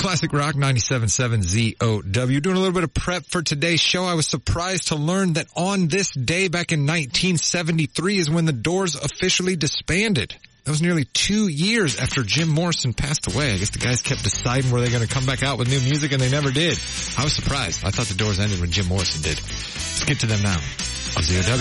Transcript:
Classic Rock 97.7 ZOW. Doing a little bit of prep for today's show. I was surprised to learn that on this day back in 1973 is when the Doors officially disbanded. That was nearly 2 years after Jim Morrison passed away. I guess the guys kept deciding were they going to come back out with new music, and they never did. I was surprised. I thought the Doors ended when Jim Morrison did. Let's get to them now. ZOW.